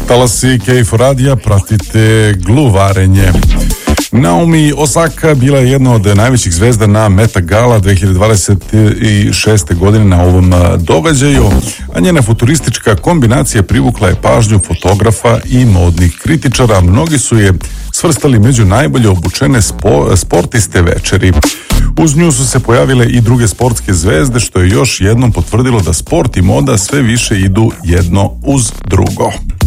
Talasi KF radija, pratite gluvarenje. Naomi Osaka bila je jedna od najvećih zvezda na Met Gala 2026. godine na ovom događaju, a njena futuristička kombinacija privukla je pažnju fotografa i modnih kritičara. Mnogi su je svrstali među najbolje obučene sportiste večeri. Uz nju su se pojavile i druge sportske zvezde, što je još jednom potvrdilo da sport i moda sve više idu jedno uz drugo.